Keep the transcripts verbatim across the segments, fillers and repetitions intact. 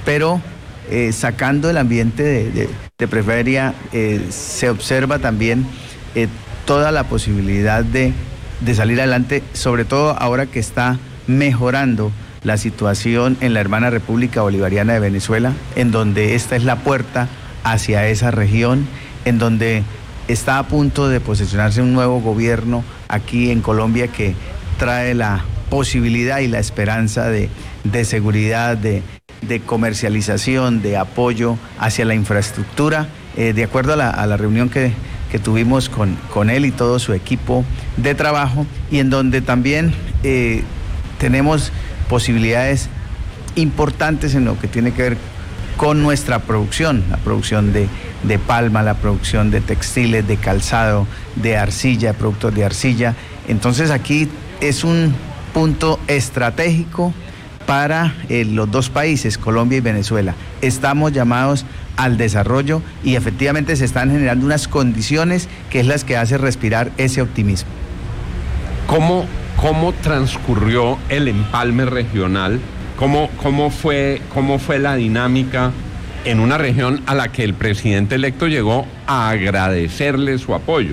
pero eh, sacando el ambiente de, de, de preferia, eh, se observa también eh, toda la posibilidad de, de salir adelante, sobre todo ahora que está mejorando la situación en la hermana República Bolivariana de Venezuela, en donde esta es la puerta hacia esa región, en donde está a punto de posesionarse un nuevo gobierno aquí en Colombia que trae la posibilidad y la esperanza de, de seguridad, de, de comercialización, de apoyo hacia la infraestructura, eh, de acuerdo a la, a la reunión que, que tuvimos con, con él y todo su equipo de trabajo, y en donde también eh, tenemos posibilidades importantes en lo que tiene que ver con nuestra producción, la producción de, de palma, la producción de textiles, de calzado, de arcilla, de productos de arcilla. Entonces aquí es un punto estratégico para eh, los dos países, Colombia y Venezuela. Estamos llamados al desarrollo y efectivamente se están generando unas condiciones que es las que hace respirar ese optimismo. ¿Cómo, cómo transcurrió el empalme regional? ¿Cómo, cómo, fue, ¿Cómo fue la dinámica en una región a la que el presidente electo llegó a agradecerle su apoyo?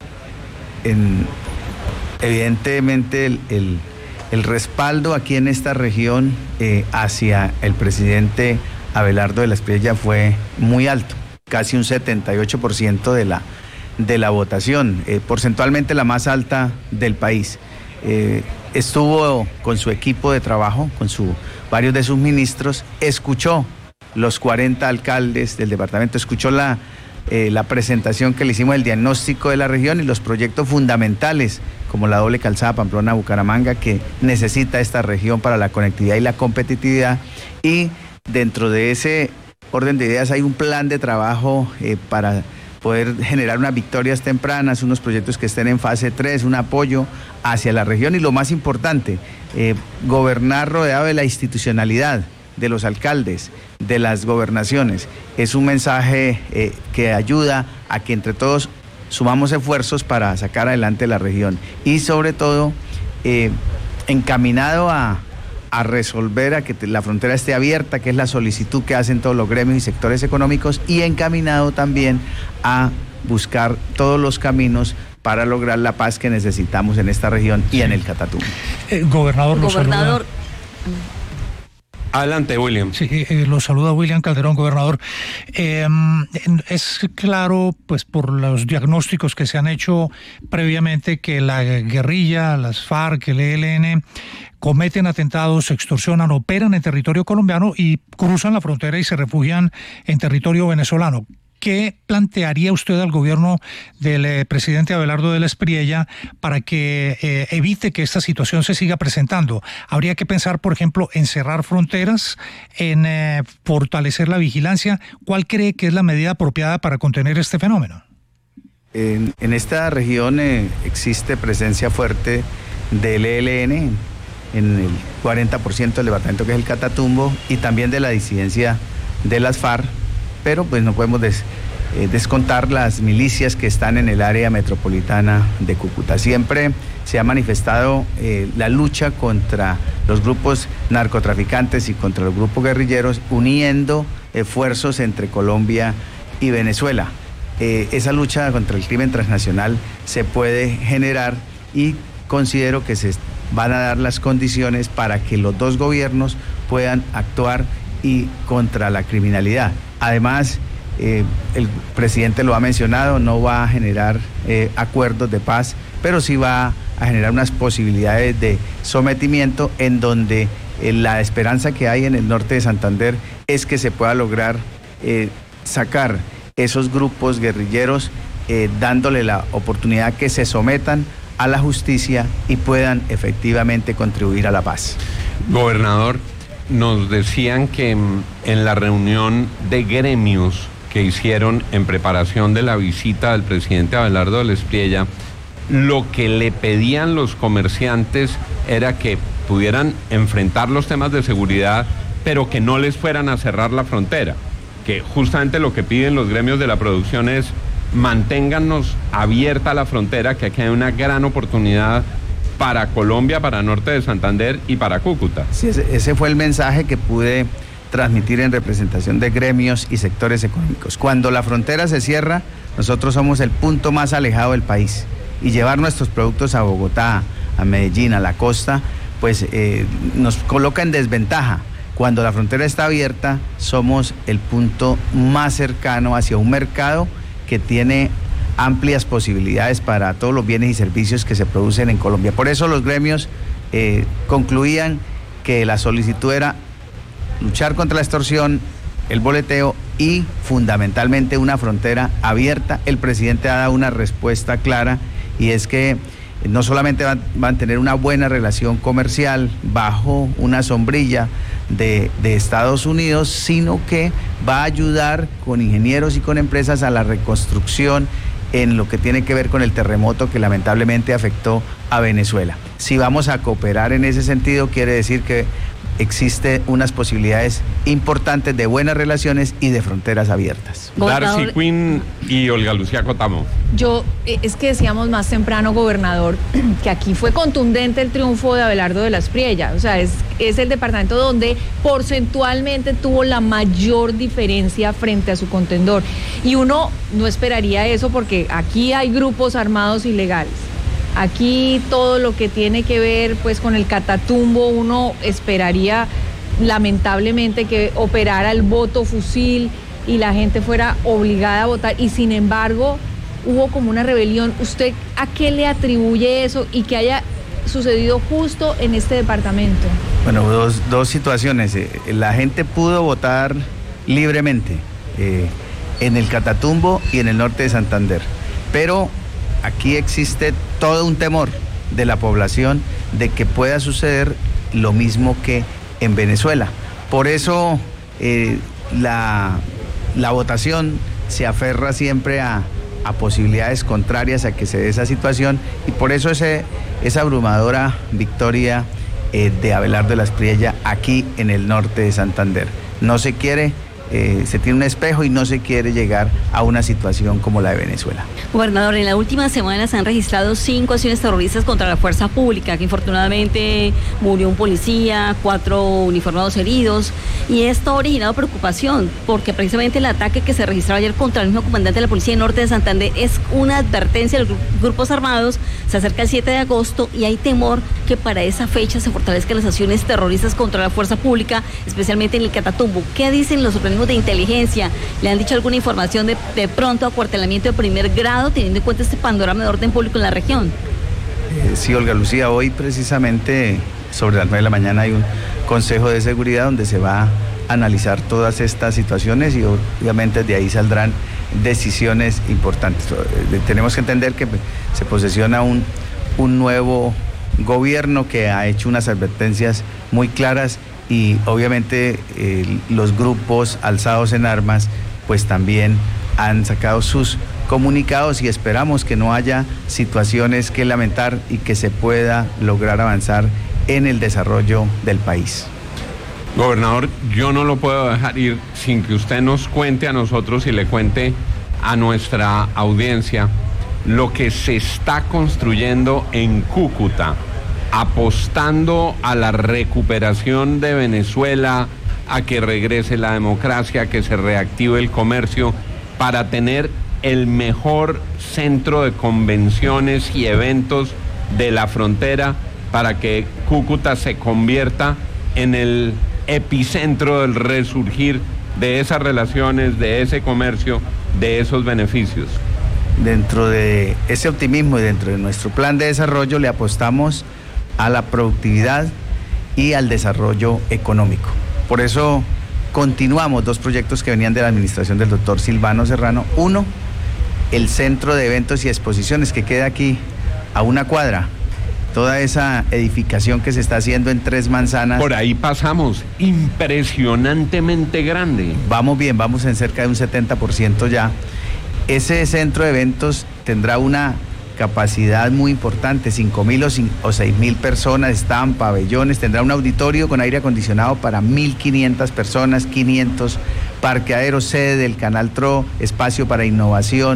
En, evidentemente el, el, el respaldo aquí en esta región eh, hacia el presidente Abelardo de la Espriella fue muy alto, casi un setenta y ocho por ciento de la, de la votación, eh, porcentualmente la más alta del país. Eh, estuvo con su equipo de trabajo, con su, varios de sus ministros, escuchó los cuarenta alcaldes del departamento, escuchó la, eh, la presentación que le hicimos, el diagnóstico de la región y los proyectos fundamentales como la doble calzada Pamplona-Bucaramanga que necesita esta región para la conectividad y la competitividad, y dentro de ese orden de ideas hay un plan de trabajo eh, para poder generar unas victorias tempranas, unos proyectos que estén en fase tres, un apoyo hacia la región y lo más importante, eh, gobernar rodeado de la institucionalidad, de los alcaldes, de las gobernaciones. Es un mensaje eh, que ayuda a que entre todos sumamos esfuerzos para sacar adelante la región y sobre todo eh, encaminado a, a resolver, a que la frontera esté abierta, que es la solicitud que hacen todos los gremios y sectores económicos, y encaminado también a buscar todos los caminos para lograr la paz que necesitamos en esta región y en el Catatumbo. Eh, gobernador, lo Gobernador. saluda. Adelante, William. Sí, eh, lo saluda William Calderón, gobernador. Eh, es claro, pues por los diagnósticos que se han hecho previamente, que la guerrilla, las FARC, el E L N, cometen atentados, extorsionan, operan en territorio colombiano y cruzan la frontera y se refugian en territorio venezolano. ¿Qué plantearía usted al gobierno del eh, presidente Abelardo de la Espriella para que eh, evite que esta situación se siga presentando? ¿Habría que pensar, por ejemplo, en cerrar fronteras, en eh, fortalecer la vigilancia? ¿Cuál cree que es la medida apropiada para contener este fenómeno? En, en esta región eh, existe presencia fuerte del E L N en el cuarenta por ciento del departamento que es el Catatumbo y también de la disidencia de las FARC, pero pues no podemos des, eh, descontar las milicias que están en el área metropolitana de Cúcuta. Siempre se ha manifestado eh, la lucha contra los grupos narcotraficantes y contra los grupos guerrilleros, uniendo esfuerzos entre Colombia y Venezuela. Eh, esa lucha contra el crimen transnacional se puede generar y considero que se van a dar las condiciones para que los dos gobiernos puedan actuar y contra la criminalidad. Además, eh, el presidente lo ha mencionado, no va a generar eh, acuerdos de paz, pero sí va a generar unas posibilidades de sometimiento en donde eh, la esperanza que hay en el norte de Santander es que se pueda lograr eh, sacar esos grupos guerrilleros eh, dándole la oportunidad que se sometan a la justicia y puedan efectivamente contribuir a la paz. Gobernador, nos decían que en la reunión de gremios que hicieron en preparación de la visita del presidente Abelardo de la Espriella, lo que le pedían los comerciantes era que pudieran enfrentar los temas de seguridad, pero que no les fueran a cerrar la frontera, que justamente lo que piden los gremios de la producción es manténganos abierta la frontera, que aquí hay una gran oportunidad para Colombia, para Norte de Santander y para Cúcuta. Sí, ese, ese fue el mensaje que pude transmitir en representación de gremios y sectores económicos. Cuando la frontera se cierra, nosotros somos el punto más alejado del país y llevar nuestros productos a Bogotá, a Medellín, a la costa, pues eh, nos coloca en desventaja. Cuando la frontera está abierta, somos el punto más cercano hacia un mercado que tiene amplias posibilidades para todos los bienes y servicios que se producen en Colombia. Por eso los gremios eh, concluían que la solicitud era luchar contra la extorsión, el boleteo y fundamentalmente una frontera abierta. El presidente ha dado una respuesta clara y es que no solamente van, van a tener una buena relación comercial bajo una sombrilla de, de Estados Unidos, sino que va a ayudar con ingenieros y con empresas a la reconstrucción en lo que tiene que ver con el terremoto que lamentablemente afectó a Venezuela. Si vamos a cooperar en ese sentido, quiere decir que existe unas posibilidades importantes de buenas relaciones y de fronteras abiertas. Darcy Quinn y Olga Lucía Cotamo. Yo, es que decíamos más temprano, gobernador, que aquí fue contundente el triunfo de Abelardo de la Espriella. O sea, es, es el departamento donde porcentualmente tuvo la mayor diferencia frente a su contendor. Y uno no esperaría eso porque aquí hay grupos armados ilegales. Aquí todo lo que tiene que ver pues con el Catatumbo, uno esperaría lamentablemente que operara el voto fusil y la gente fuera obligada a votar, y sin embargo hubo como una rebelión. ¿Usted a qué le atribuye eso y que haya sucedido justo en este departamento? Bueno, dos, dos situaciones. La gente pudo votar libremente eh, en el Catatumbo y en el norte de Santander, pero aquí existe todo un temor de la población de que pueda suceder lo mismo que en Venezuela. Por eso eh, la, la votación se aferra siempre a, a posibilidades contrarias a que se dé esa situación, y por eso ese, esa abrumadora victoria eh, de Abelardo de la Espriella aquí en el norte de Santander. No se quiere... Eh, se tiene un espejo y no se quiere llegar a una situación como la de Venezuela. Gobernador, en la última semana se han registrado cinco acciones terroristas contra la fuerza pública, que infortunadamente murió un policía, cuatro uniformados heridos, y esto ha originado preocupación, porque precisamente el ataque que se registró ayer contra el mismo comandante de la Policía Norte de Santander es una advertencia de los grupos armados. Se acerca el siete de agosto y hay temor que para esa fecha se fortalezcan las acciones terroristas contra la fuerza pública, especialmente en el Catatumbo. ¿Qué dicen los organismos de inteligencia? ¿Le han dicho alguna información de, de pronto acuartelamiento de primer grado, teniendo en cuenta este panorama de orden público en la región? Eh, sí, Olga Lucía, hoy precisamente sobre las nueve de la mañana hay un Consejo de Seguridad donde se va a analizar todas estas situaciones y obviamente de ahí saldrán decisiones importantes. Eh, tenemos que entender que se posesiona un, un nuevo gobierno que ha hecho unas advertencias muy claras, y obviamente eh, los grupos alzados en armas pues también han sacado sus comunicados, y esperamos que no haya situaciones que lamentar y que se pueda lograr avanzar en el desarrollo del país. Gobernador, yo no lo puedo dejar ir sin que usted nos cuente a nosotros y le cuente a nuestra audiencia lo que se está construyendo en Cúcuta, apostando a la recuperación de Venezuela, a que regrese la democracia, a que se reactive el comercio, para tener el mejor centro de convenciones y eventos de la frontera, para que Cúcuta se convierta en el epicentro del resurgir de esas relaciones, de ese comercio, de esos beneficios. Dentro de ese optimismo y dentro de nuestro plan de desarrollo le apostamos a la productividad y al desarrollo económico. Por eso continuamos dos proyectos que venían de la administración del doctor Silvano Serrano. Uno, el centro de eventos y exposiciones que queda aquí a una cuadra. Toda esa edificación que se está haciendo en Tres Manzanas. Por ahí pasamos, impresionantemente grande. Vamos bien, vamos en cerca de un setenta por ciento ya. Ese centro de eventos tendrá una capacidad muy importante, cinco mil o seis mil personas, están pabellones, tendrá un auditorio con aire acondicionado para mil quinientas personas, quinientos parqueaderos, sede del Canal Tro, espacio para innovación,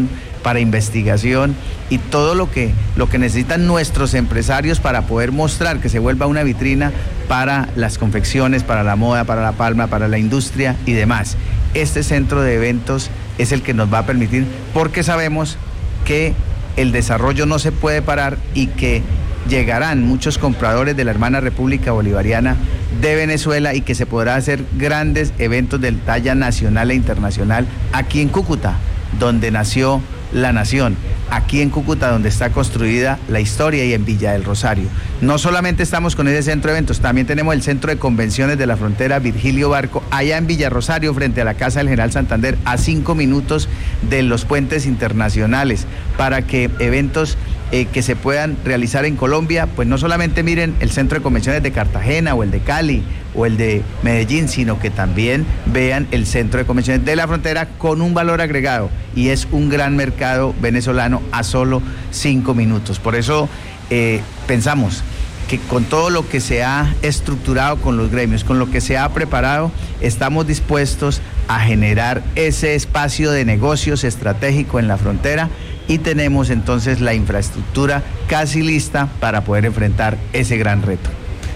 para investigación y todo lo que, lo que necesitan nuestros empresarios para poder mostrar que se vuelva una vitrina para las confecciones, para la moda, para la palma, para la industria y demás. Este centro de eventos es el que nos va a permitir, porque sabemos que el desarrollo no se puede parar y que llegarán muchos compradores de la hermana República Bolivariana de Venezuela y que se podrá hacer grandes eventos de talla nacional e internacional aquí en Cúcuta, donde nació la nación, aquí en Cúcuta, donde está construida la historia, y en Villa del Rosario. No solamente estamos con ese centro de eventos, también tenemos el centro de convenciones de la frontera Virgilio Barco, allá en Villa Rosario, frente a la Casa del General Santander, a cinco minutos de los puentes internacionales, para que eventos eh, que se puedan realizar en Colombia, pues no solamente miren el centro de convenciones de Cartagena o el de Cali o el de Medellín, sino que también vean el centro de convenciones de la frontera con un valor agregado, y es un gran mercado venezolano a solo cinco minutos. Por eso eh, pensamos que con todo lo que se ha estructurado con los gremios, con lo que se ha preparado, estamos dispuestos a generar ese espacio de negocios estratégico en la frontera, y tenemos entonces la infraestructura casi lista para poder enfrentar ese gran reto.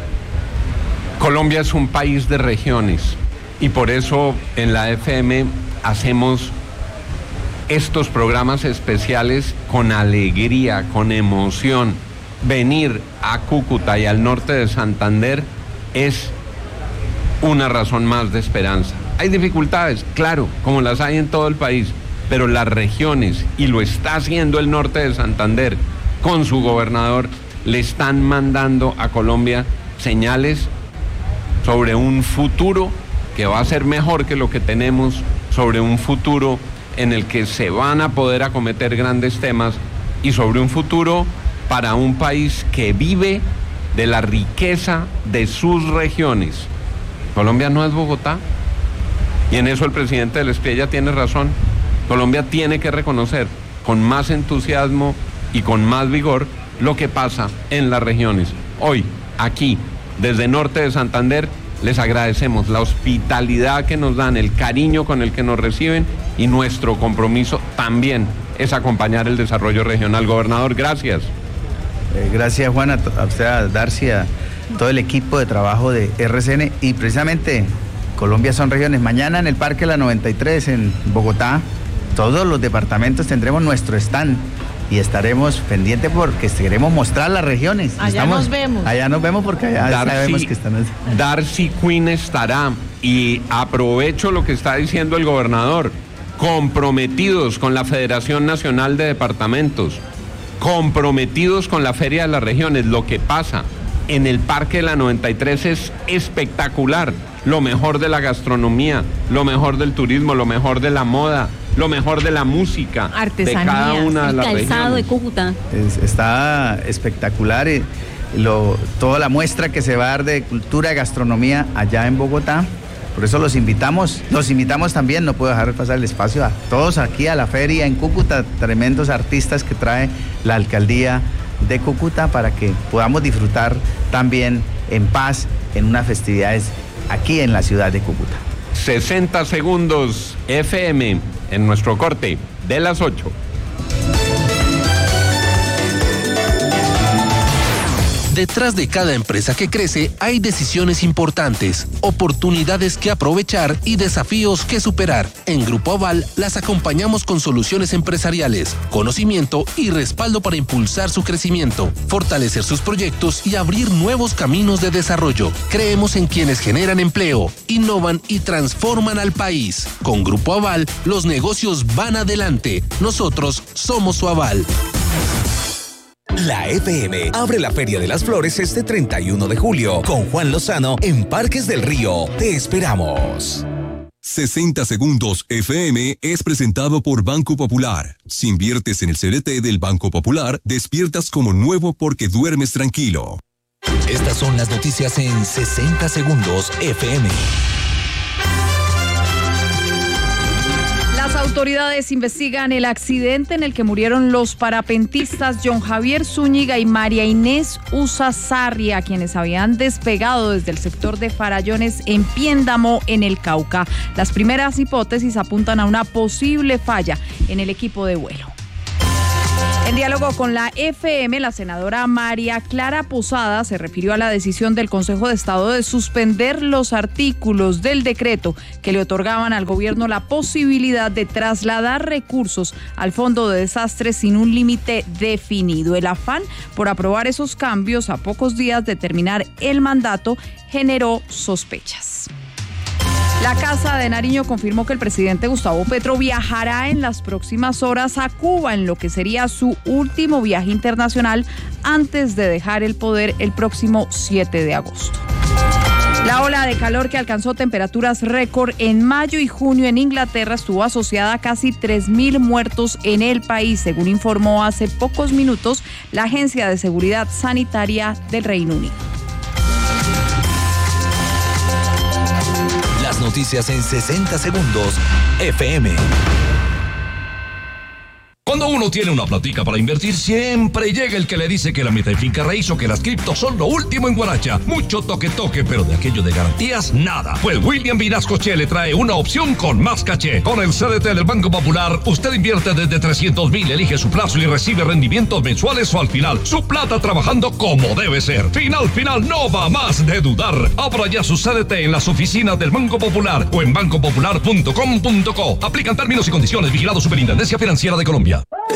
Colombia es un país de regiones, y por eso en la F M hacemos estos programas especiales con alegría, con emoción. Venir a Cúcuta y al norte de Santander es una razón más de esperanza. Hay dificultades, claro, como las hay en todo el país, pero las regiones, y lo está haciendo el norte de Santander con su gobernador, le están mandando a Colombia señales sobre un futuro que va a ser mejor que lo que tenemos, sobre un futuro en el que se van a poder acometer grandes temas, y sobre un futuro para un país que vive de la riqueza de sus regiones. Colombia no es Bogotá, y en eso el presidente del Espriella tiene razón. Colombia tiene que reconocer con más entusiasmo y con más vigor lo que pasa en las regiones. Hoy, aquí, desde Norte de Santander, les agradecemos la hospitalidad que nos dan, el cariño con el que nos reciben, y nuestro compromiso también es acompañar el desarrollo regional. Gobernador, gracias. Eh, gracias, Juan, a, a usted, a Darcy, a todo el equipo de trabajo de R C N, y precisamente Colombia son regiones. Mañana en el Parque La noventa y tres en Bogotá, todos los departamentos tendremos nuestro stand y estaremos pendientes porque queremos mostrar las regiones. Allá Estamos, nos vemos. Allá nos vemos porque allá Darcy, sabemos que están. Darcy Quinn estará, y aprovecho lo que está diciendo el gobernador, comprometidos con la Federación Nacional de Departamentos, comprometidos con la Feria de las Regiones. Lo que pasa en el Parque de la noventa y tres es espectacular. Lo mejor de la gastronomía, lo mejor del turismo, lo mejor de la moda, lo mejor de la música, artesanía, de cada una de el las calzado regiones. de Cúcuta. Es, está espectacular, y lo, toda la muestra que se va a dar de cultura y gastronomía allá en Bogotá. Por eso los invitamos, los invitamos también, no puedo dejar pasar el espacio, a todos aquí a la feria en Cúcuta, tremendos artistas que trae la alcaldía de Cúcuta, para que podamos disfrutar también en paz en unas festividades aquí en la ciudad de Cúcuta. sesenta segundos F M en nuestro corte de las ocho. Detrás de cada empresa que crece hay decisiones importantes, oportunidades que aprovechar y desafíos que superar. En Grupo Aval las acompañamos con soluciones empresariales, conocimiento y respaldo para impulsar su crecimiento, fortalecer sus proyectos y abrir nuevos caminos de desarrollo. Creemos en quienes generan empleo, innovan y transforman al país. Con Grupo Aval los negocios van adelante. Nosotros somos su aval. La F M abre la Feria de las Flores este treinta y uno de julio con Juan Lozano en Parques del Río. Te esperamos. sesenta segundos F M es presentado por Banco Popular. Si inviertes en el C D T del Banco Popular, despiertas como nuevo porque duermes tranquilo. Estas son las noticias en sesenta segundos F M. Las autoridades investigan el accidente en el que murieron los parapentistas John Javier Zúñiga y María Inés Usazarria, quienes habían despegado desde el sector de Farallones en Piéndamo, en el Cauca. Las primeras hipótesis apuntan a una posible falla en el equipo de vuelo. En diálogo con la F M, la senadora María Clara Posada se refirió a la decisión del Consejo de Estado de suspender los artículos del decreto que le otorgaban al gobierno la posibilidad de trasladar recursos al Fondo de Desastres sin un límite definido. El afán por aprobar esos cambios a pocos días de terminar el mandato generó sospechas. La Casa de Nariño confirmó que el presidente Gustavo Petro viajará en las próximas horas a Cuba, en lo que sería su último viaje internacional antes de dejar el poder el próximo siete de agosto. La ola de calor que alcanzó temperaturas récord en mayo y junio en Inglaterra estuvo asociada a casi tres mil muertos en el país, según informó hace pocos minutos la Agencia de Seguridad Sanitaria del Reino Unido. Las noticias en sesenta segundos, F M. Cuando uno tiene una platica para invertir, siempre llega el que le dice que la meta en finca raíz o que las criptos son lo último en guaracha. Mucho toque toque, pero de aquello de garantías, nada. Pues William Vinascoche le trae una opción con más caché. Con el C D T del Banco Popular, usted invierte desde trescientos mil, elige su plazo y recibe rendimientos mensuales o al final. Su plata trabajando como debe ser. Final, final, no va más de dudar. Abra ya su C D T en las oficinas del Banco Popular o en banco popular punto com punto co. Aplican términos y condiciones. Vigilado Superintendencia Financiera de Colombia.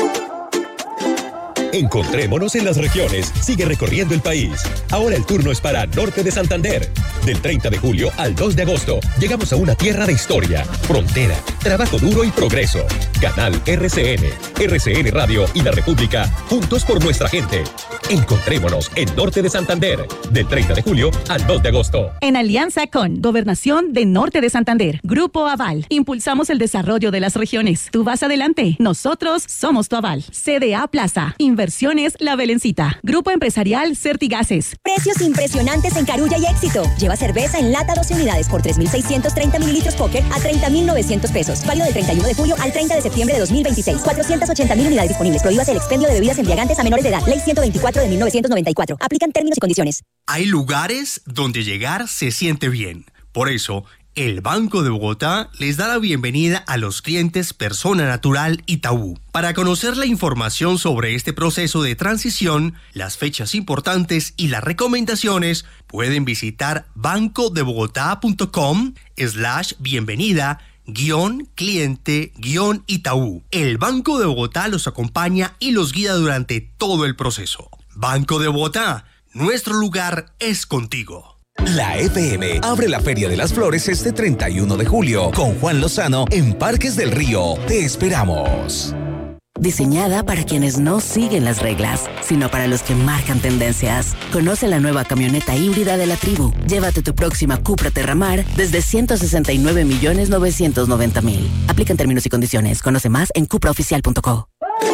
Encontrémonos en las regiones. Sigue recorriendo el país. Ahora el turno es para Norte de Santander. Del treinta de julio al dos de agosto, llegamos a una tierra de historia, frontera, trabajo duro y progreso. Canal R C N, R C N Radio y La República, juntos por nuestra gente. Encontrémonos en Norte de Santander. Del treinta de julio al dos de agosto. En alianza con Gobernación de Norte de Santander, Grupo Aval, impulsamos el desarrollo de las regiones. Tú vas adelante, nosotros somos tu aval. C D A Plaza, Inversiones La Belencita, Grupo Empresarial Certigases. Precios impresionantes en Carulla y Éxito. Lleva cerveza en lata doce unidades por tres mil seiscientos treinta mililitros Poker a treinta mil novecientos pesos. Válido del treinta y uno de julio al treinta de septiembre de dos mil veintiséis. cuatrocientas ochenta mil unidades disponibles. Prohíbas el expendio de bebidas embriagantes a menores de edad. Ley ciento veinticuatro de mil novecientos noventa y cuatro. Aplican términos y condiciones. Hay lugares donde llegar se siente bien. Por eso, el Banco de Bogotá les da la bienvenida a los clientes Persona Natural Itaú. Para conocer la información sobre este proceso de transición, las fechas importantes y las recomendaciones, pueden visitar bancodebogotá.com slash bienvenida guión cliente guión Itaú. El Banco de Bogotá los acompaña y los guía durante todo el proceso. Banco de Bogotá, nuestro lugar es contigo. La F M abre la Feria de las Flores este treinta y uno de julio con Juan Lozano en Parques del Río. Te esperamos. Diseñada para quienes no siguen las reglas, sino para los que marcan tendencias. Conoce la nueva camioneta híbrida de la tribu. Llévate tu próxima Cupra Terramar desde ciento sesenta y nueve millones novecientos noventa mil. Aplican términos y condiciones. Conoce más en cupra oficial punto co.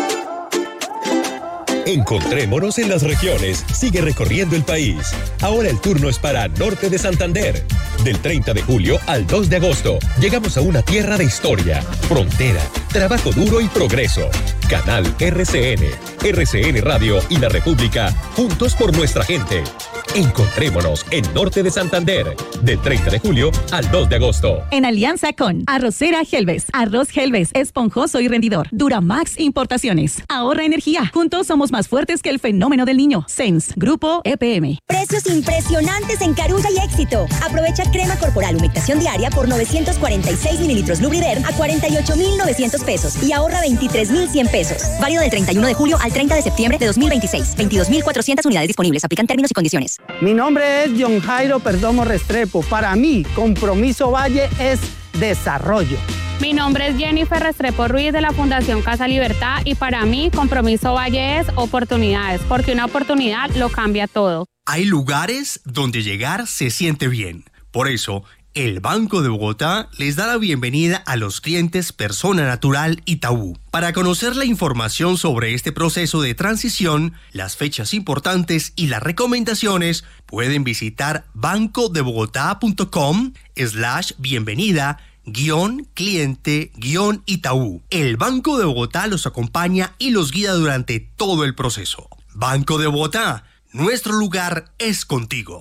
Encontrémonos en las regiones. Sigue recorriendo el país. Ahora el turno es para Norte de Santander. Del treinta de julio al dos de agosto, llegamos a una tierra de historia, frontera, trabajo duro y progreso. Canal R C N, R C N Radio y La República, juntos por nuestra gente. Encontrémonos en Norte de Santander. Del treinta de julio al dos de agosto. En alianza con Arrocera Helves. Arroz Helves, esponjoso y rendidor. Duramax Importaciones. Ahorra energía. Juntos somos más fuertes que el fenómeno del niño. Sense, Grupo E P M. Precios impresionantes en Carulla y Éxito. Aprovecha crema corporal humectación diaria por novecientos cuarenta y seis mililitros Lubrider a cuarenta y ocho mil novecientos pesos y ahorra veintitrés mil cien pesos. Válido del treinta y uno de julio al treinta de septiembre de dos mil veintiséis. veintidós mil cuatrocientas unidades disponibles. Aplican términos y condiciones. Mi nombre es John Jairo Perdomo Restrepo. Para mí, Compromiso Valle es desarrollo. Mi nombre es Jennifer Restrepo Ruiz de la Fundación Casa Libertad y para mí Compromiso Valle es oportunidades, porque una oportunidad lo cambia todo. Hay lugares donde llegar se siente bien. Por eso, el Banco de Bogotá les da la bienvenida a los clientes Persona Natural Itaú. Para conocer la información sobre este proceso de transición, las fechas importantes y las recomendaciones, pueden visitar bancodebogotá.com slash bienvenida guión cliente guión Itaú. El Banco de Bogotá los acompaña y los guía durante todo el proceso. Banco de Bogotá, nuestro lugar es contigo.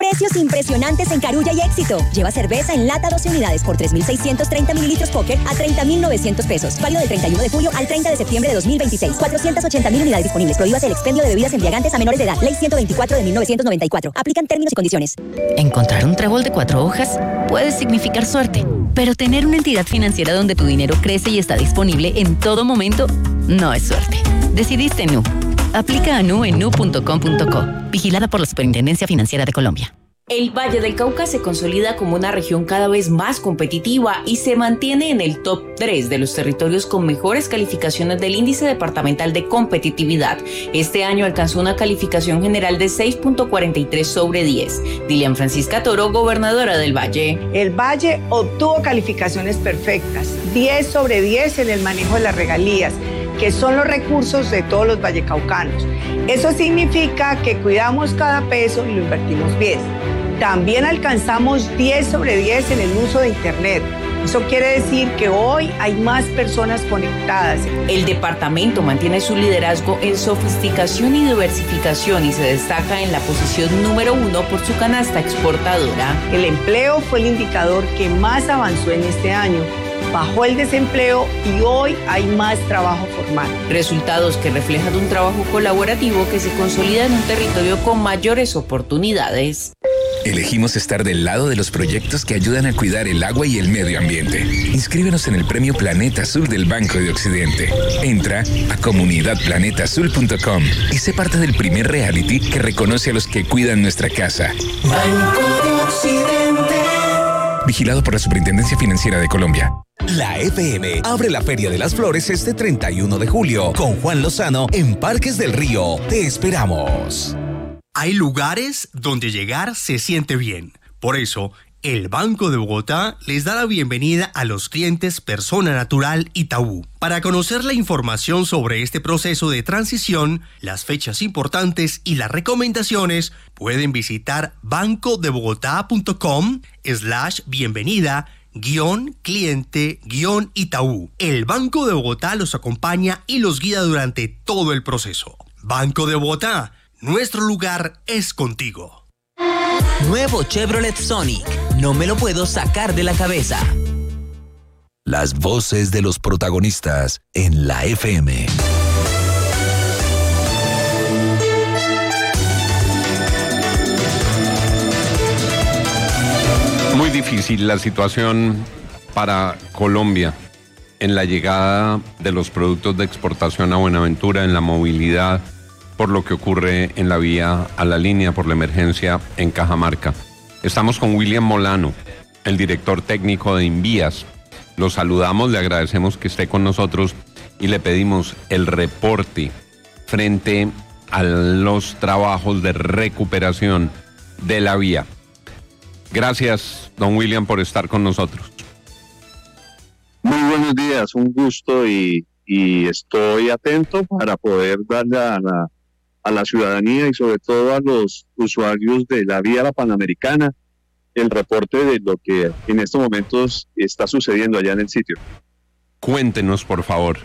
Precios impresionantes en Carulla y Éxito. Lleva cerveza en lata doce unidades por tres mil seiscientos treinta mililitros Póker a treinta mil novecientos pesos. Válido del treinta y uno de julio al treinta de septiembre de dos mil veintiséis. cuatrocientas ochenta mil unidades disponibles. Prohíbas el expendio de bebidas embriagantes a menores de edad. Ley ciento veinticuatro de mil novecientos noventa y cuatro. Aplican términos y condiciones. Encontrar un trébol de cuatro hojas puede significar suerte, pero tener una entidad financiera donde tu dinero crece y está disponible en todo momento no es suerte. Decidiste Nu. Aplica a Nu en nu punto com punto co. Vigilada por la Superintendencia Financiera de Colombia. El Valle del Cauca se consolida como una región cada vez más competitiva y se mantiene en el top tres de los territorios con mejores calificaciones del Índice Departamental de Competitividad. Este año alcanzó una calificación general de seis punto cuarenta y tres sobre diez. Dilian Francisca Toro, gobernadora del Valle. El Valle obtuvo calificaciones perfectas, diez sobre diez en el manejo de las regalías, que son los recursos de todos los vallecaucanos. Eso significa que cuidamos cada peso y lo invertimos bien. También alcanzamos diez sobre diez en el uso de Internet. Eso quiere decir que hoy hay más personas conectadas. El departamento mantiene su liderazgo en sofisticación y diversificación y se destaca en la posición número uno por su canasta exportadora. El empleo fue el indicador que más avanzó en este año. Bajó el desempleo y hoy hay más trabajo formal. Resultados que reflejan un trabajo colaborativo que se consolida en un territorio con mayores oportunidades. Elegimos estar del lado de los proyectos que ayudan a cuidar el agua y el medio ambiente. Inscríbenos en el Premio Planeta Azul del Banco de Occidente. Entra a comunidad planeta azul punto com y sé parte del primer reality que reconoce a los que cuidan nuestra casa. Banco de Occidente. Vigilado por la Superintendencia Financiera de Colombia. La F M abre la Feria de las Flores este treinta y uno de julio con Juan Lozano en Parques del Río. Te esperamos. Hay lugares donde llegar se siente bien. Por eso, el Banco de Bogotá les da la bienvenida a los clientes Persona Natural Itaú. Para conocer la información sobre este proceso de transición, las fechas importantes y las recomendaciones, pueden visitar bancodebogotá.com slash bienvenida guión cliente guión Itaú. El Banco de Bogotá los acompaña y los guía durante todo el proceso. Banco de Bogotá, nuestro lugar es contigo. Nuevo Chevrolet Sonic. No me lo puedo sacar de la cabeza. Las voces de los protagonistas en la F M. Muy difícil la situación para Colombia en la llegada de los productos de exportación a Buenaventura, en la movilidad, por lo que ocurre en la vía a la línea, por la emergencia en Cajamarca. Estamos con William Molano, el director técnico de Invías. Lo saludamos, le agradecemos que esté con nosotros y le pedimos el reporte frente a los trabajos de recuperación de la vía. Gracias, don William, por estar con nosotros. Muy buenos días, un gusto y, y estoy atento para poder darle a la, a la ciudadanía y sobre todo a los usuarios de la vía la Panamericana el reporte de lo que en estos momentos está sucediendo allá en el sitio. Cuéntenos, por favor.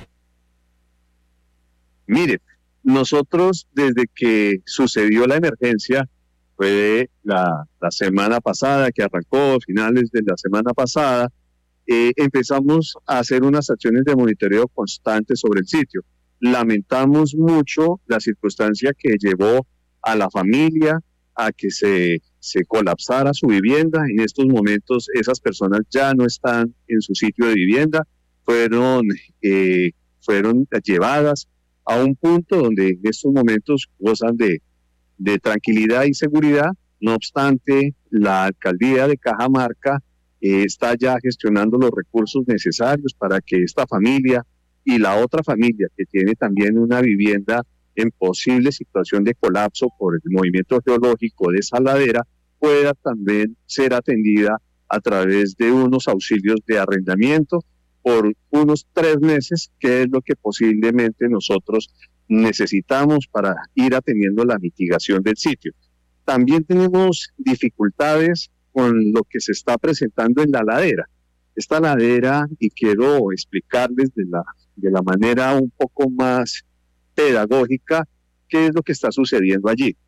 Mire, nosotros desde que sucedió la emergencia, fue la, la semana pasada, que arrancó, finales de la semana pasada, eh, empezamos a hacer unas acciones de monitoreo constante sobre el sitio. Lamentamos mucho la circunstancia que llevó a la familia a que se, se colapsara su vivienda. En estos momentos esas personas ya no están en su sitio de vivienda, fueron, eh, fueron llevadas a un punto donde en estos momentos gozan de de tranquilidad y seguridad. No obstante, la alcaldía de Cajamarca eh, está ya gestionando los recursos necesarios para que esta familia y la otra familia que tiene también una vivienda en posible situación de colapso por el movimiento geológico de esa ladera pueda también ser atendida a través de unos auxilios de arrendamiento por unos tres meses, que es lo que posiblemente nosotros necesitamos para ir atendiendo la mitigación del sitio. También tenemos dificultades con lo que se está presentando en la ladera. Esta ladera, y quiero explicarles de la, de la manera un poco más pedagógica qué es lo que está sucediendo allí.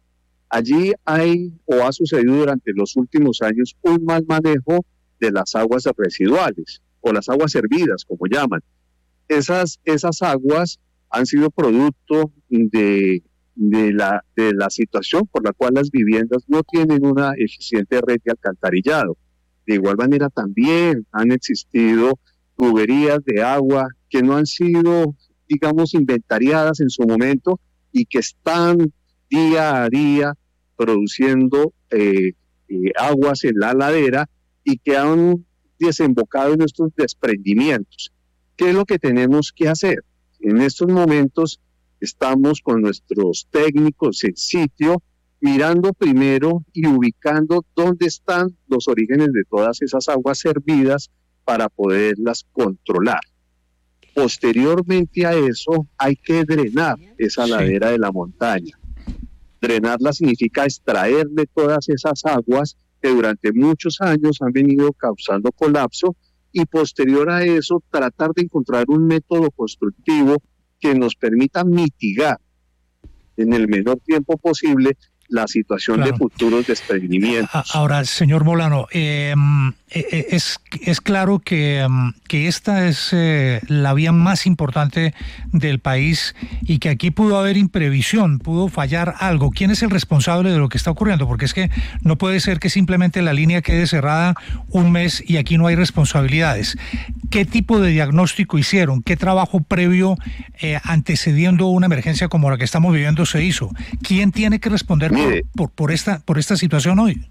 Allí hay o ha sucedido durante los últimos años un mal manejo de las aguas residuales o las aguas hervidas, como llaman. Esas, esas aguas han sido producto de, de, la, de la situación por la cual las viviendas no tienen una eficiente red de alcantarillado. De igual manera también han existido tuberías de agua que no han sido, digamos, inventariadas en su momento y que están día a día produciendo eh, eh, aguas en la ladera y que han desembocado en estos desprendimientos. ¿Qué es lo que tenemos que hacer? En estos momentos estamos con nuestros técnicos en sitio, mirando primero y ubicando dónde están los orígenes de todas esas aguas hervidas para poderlas controlar. Posteriormente a eso hay que drenar esa sí. ladera de la montaña. Drenarla significa extraerle todas esas aguas que durante muchos años han venido causando colapso y posterior a eso tratar de encontrar un método constructivo que nos permita mitigar en el menor tiempo posible la situación claro. de futuros desprendimientos. Ahora, señor Molano, eh, es, es claro que, que esta es eh, la vía más importante del país y que aquí pudo haber imprevisión, pudo fallar algo. ¿Quién es el responsable de lo que está ocurriendo? Porque es que no puede ser que simplemente la línea quede cerrada un mes y aquí no hay responsabilidades. ¿Qué tipo de diagnóstico hicieron? ¿Qué trabajo previo eh, antecediendo una emergencia como la que estamos viviendo se hizo? ¿Quién tiene que responder Mire, por, por, por, esta, por esta situación hoy?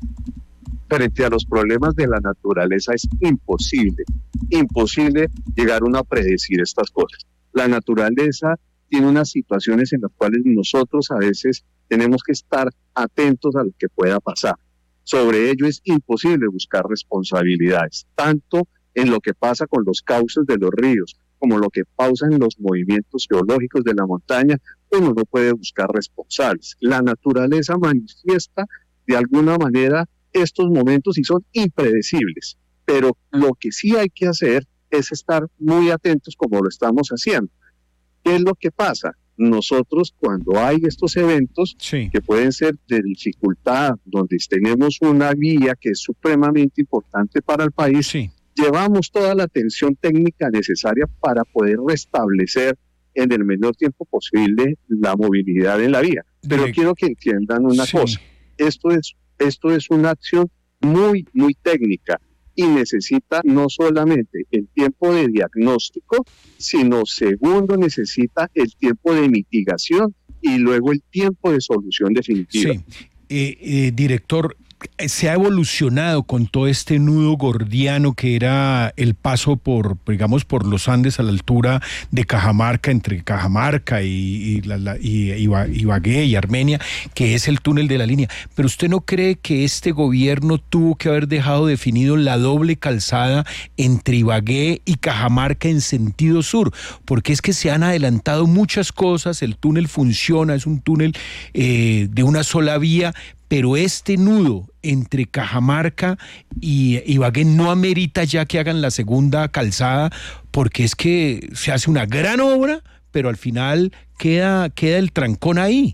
Frente a los problemas de la naturaleza es imposible, imposible llegar uno a predecir estas cosas. La naturaleza tiene unas situaciones en las cuales nosotros a veces tenemos que estar atentos a lo que pueda pasar. Sobre ello es imposible buscar responsabilidades, tanto en lo que pasa con los cauces de los ríos, como lo que pasa en los movimientos geológicos de la montaña, uno no puede buscar responsables. La naturaleza manifiesta de alguna manera estos momentos y son impredecibles, pero lo que sí hay que hacer es estar muy atentos como lo estamos haciendo. ¿Qué es lo que pasa? Nosotros cuando hay estos eventos sí. que pueden ser de dificultad, donde tenemos una vía que es supremamente importante para el país, sí. llevamos toda la atención técnica necesaria para poder restablecer en el menor tiempo posible la movilidad en la vía. Pero de... quiero que entiendan una sí. cosa, esto es, esto es una acción muy, muy técnica y necesita no solamente el tiempo de diagnóstico, sino segundo necesita el tiempo de mitigación y luego el tiempo de solución definitiva. Sí, eh, eh, director, se ha evolucionado con todo este nudo gordiano que era el paso por, digamos, por los Andes a la altura de Cajamarca, entre Cajamarca y, y, la, la, y, y Ibagué y Armenia, que es el túnel de la línea. Pero ¿usted no cree que este gobierno tuvo que haber dejado definido la doble calzada entre Ibagué y Cajamarca en sentido sur? Porque es que se han adelantado muchas cosas, el túnel funciona, es un túnel eh, de una sola vía, pero este nudo entre Cajamarca y Ibagué no amerita ya que hagan la segunda calzada, porque es que se hace una gran obra, pero al final queda, queda el trancón ahí.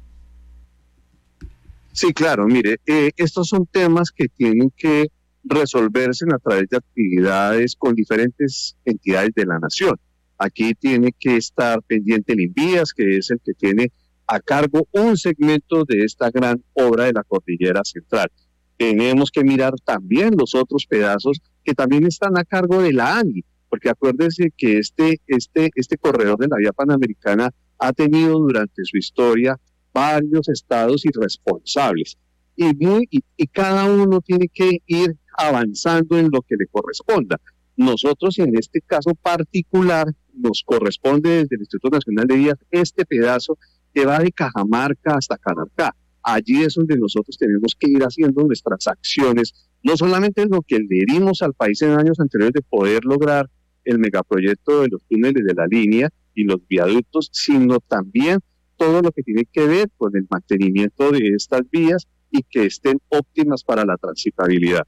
Sí, claro, mire, eh, estos son temas que tienen que resolverse a través de actividades con diferentes entidades de la nación. Aquí tiene que estar pendiente el Invías, que es el que tiene a cargo un segmento de esta gran obra de la Cordillera Central. Tenemos que mirar también los otros pedazos que también están a cargo de la ANI, porque acuérdense que este, este, este corredor de la vía panamericana ha tenido durante su historia varios estados irresponsables y, muy, y, y cada uno tiene que ir avanzando en lo que le corresponda. Nosotros en este caso particular nos corresponde desde el Instituto Nacional de Vías este pedazo que va de Cajamarca hasta Calarcá. Allí es donde nosotros tenemos que ir haciendo nuestras acciones, no solamente en lo que le dimos al país en años anteriores de poder lograr el megaproyecto de los túneles de la línea y los viaductos, sino también todo lo que tiene que ver con el mantenimiento de estas vías y que estén óptimas para la transitabilidad.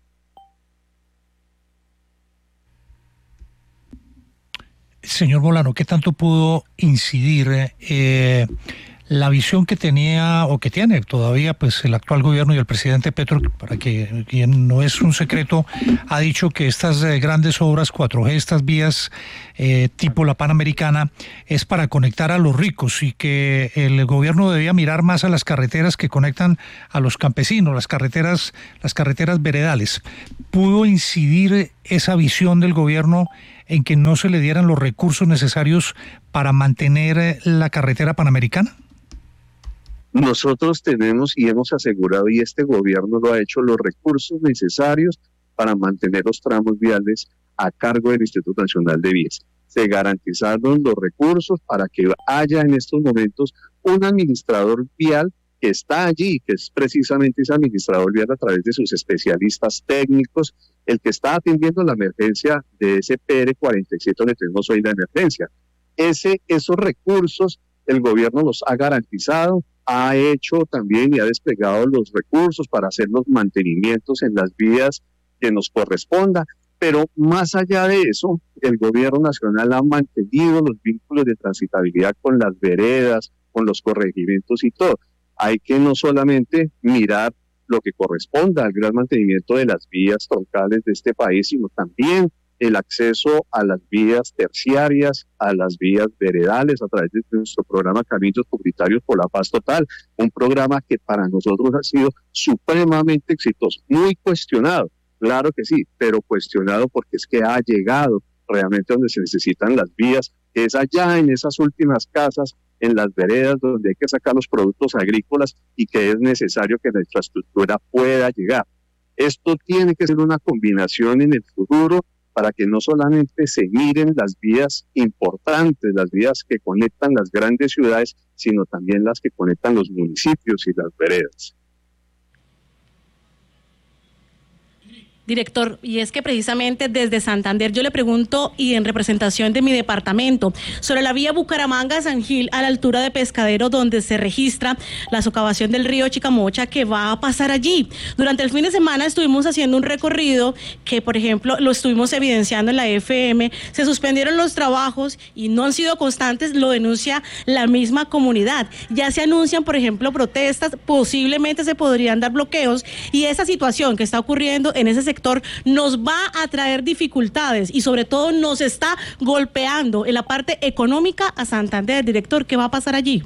Señor Molano, ¿qué tanto pudo incidir eh, la visión que tenía o que tiene todavía pues el actual gobierno y el presidente Petro, para que quien no es un secreto, ha dicho que estas eh, grandes obras cuatro G, estas vías eh, tipo la Panamericana, es para conectar a los ricos y que el gobierno debía mirar más a las carreteras que conectan a los campesinos, las carreteras, las carreteras veredales. ¿Pudo incidir esa visión del gobierno en que no se le dieran los recursos necesarios para mantener la carretera Panamericana? Nosotros tenemos y hemos asegurado, y este gobierno lo ha hecho, los recursos necesarios para mantener los tramos viales a cargo del Instituto Nacional de Vías. Se garantizaron los recursos para que haya en estos momentos un administrador vial que está allí, que es precisamente ese administrador vial a través de sus especialistas técnicos, el que está atendiendo la emergencia de ese P R cuarenta y siete donde tenemos hoy la emergencia. Ese, esos recursos el gobierno los ha garantizado, ha hecho también y ha desplegado los recursos para hacer los mantenimientos en las vías que nos corresponda, pero más allá de eso, el gobierno nacional ha mantenido los vínculos de transitabilidad con las veredas, con los corregimientos y todo. Hay que no solamente mirar lo que corresponda al gran mantenimiento de las vías troncales de este país, sino también el acceso a las vías terciarias, a las vías veredales a través de nuestro programa Caminos Comunitarios por la Paz Total, un programa que para nosotros ha sido supremamente exitoso, muy cuestionado, claro que sí, pero cuestionado porque es que ha llegado realmente donde se necesitan las vías, que es allá en esas últimas casas, en las veredas donde hay que sacar los productos agrícolas y que es necesario que la infraestructura pueda llegar. Esto tiene que ser una combinación en el futuro para que no solamente se miren las vías importantes, las vías que conectan las grandes ciudades, sino también las que conectan los municipios y las veredas. Director, y es que precisamente desde Santander yo le pregunto, y en representación de mi departamento, sobre la vía Bucaramanga-San Gil a la altura de Pescadero, donde se registra la socavación del río Chicamocha, que va a pasar allí. Durante el fin de semana estuvimos haciendo un recorrido que, por ejemplo, lo estuvimos evidenciando en la F M, se suspendieron los trabajos y no han sido constantes, lo denuncia la misma comunidad. Ya se anuncian, por ejemplo, protestas, posiblemente se podrían dar bloqueos, y esa situación que está ocurriendo en ese sector nos va a traer dificultades y sobre todo nos está golpeando en la parte económica a Santander. Director, ¿qué va a pasar allí?